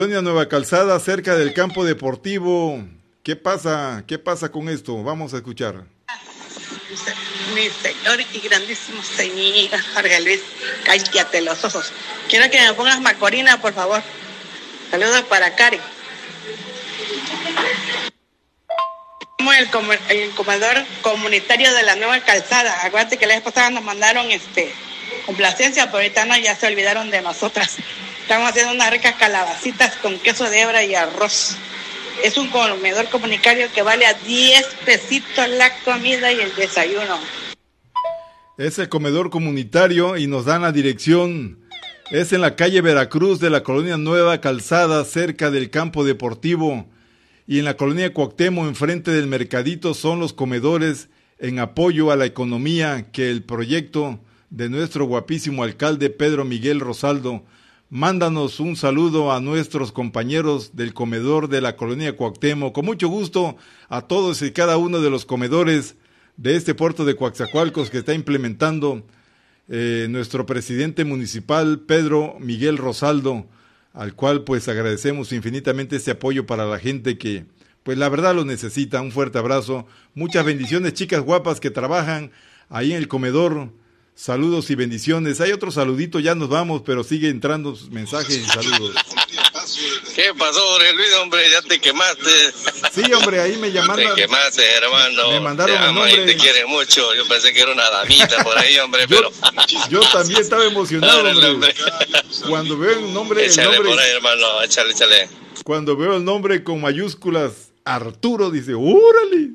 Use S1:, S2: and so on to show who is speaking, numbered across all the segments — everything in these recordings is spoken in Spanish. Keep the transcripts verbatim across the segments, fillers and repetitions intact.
S1: Colonia Nueva Calzada, cerca del campo deportivo. ¿Qué pasa? ¿Qué pasa con esto? Vamos a escuchar.
S2: Mi señor y grandísimo señor Jorge Luis, cállate los ojos. Quiero que me pongas Macorina, por favor. Saludos para Cari. Como el, com el comedor comunitario de la Nueva Calzada. Acuérdate que la vez pasada nos mandaron este complacencia, pero ahorita no, ya se olvidaron de nosotras. Estamos haciendo unas ricas calabacitas con queso de hebra y arroz. Es un comedor comunitario que vale a diez pesitos la comida y el desayuno.
S1: Es el comedor comunitario y nos dan la dirección. Es en la calle Veracruz de la Colonia Nueva Calzada, cerca del campo deportivo. Y en la Colonia Cuauhtémoc, enfrente del mercadito, son los comedores en apoyo a la economía que el proyecto de nuestro guapísimo alcalde Pedro Miguel Rosaldo. Mándanos un saludo a nuestros compañeros del comedor de la Colonia Cuauhtémoc. Con mucho gusto a todos y cada uno de los comedores de este puerto de Coatzacoalcos que está implementando eh, nuestro presidente municipal Pedro Miguel Rosaldo, al cual pues agradecemos infinitamente este apoyo para la gente que pues la verdad lo necesita. Un fuerte abrazo, muchas bendiciones, chicas guapas que trabajan ahí en el comedor. Saludos y bendiciones. Hay otro saludito, ya nos vamos, pero sigue entrando mensajes y saludos.
S3: ¿Qué pasó, Jorge Luis, hombre? Ya te quemaste.
S1: Sí, hombre, ahí me llamaron.
S3: Te quemaste, hermano.
S1: Me mandaron
S3: te amo
S1: el nombre.
S3: y te quiere mucho. Yo pensé que era una damita por ahí, hombre,
S1: yo,
S3: pero...
S1: Yo también estaba emocionado,
S3: no, no,
S1: hombre. Cuando veo el nombre...
S3: Échale
S1: el nombre,
S3: por ahí, hermano, échale, échale.
S1: Cuando veo el nombre con mayúsculas, Arturo, dice, ¡órale!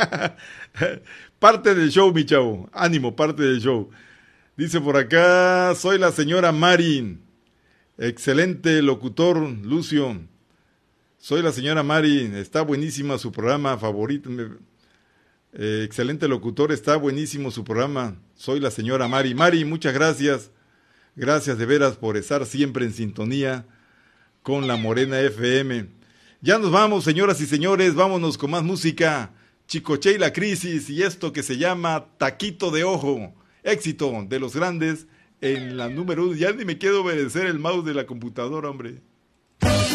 S1: Parte del show, mi chavo. Ánimo, parte del show. Dice por acá, soy la señora Mari. Excelente locutor, Lucio. Soy la señora Mari. Está buenísima su programa favorito. Eh, excelente locutor, está buenísimo su programa. Soy la señora Mari. Mari, muchas gracias. Gracias de veras por estar siempre en sintonía con la Morena F M. Ya nos vamos, señoras y señores. Vámonos con más música. Chicoche y la Crisis y esto que se llama Taquito de Ojo. Éxito de los grandes en la número uno. Ya ni me quiero obedecer el mouse de la computadora, hombre.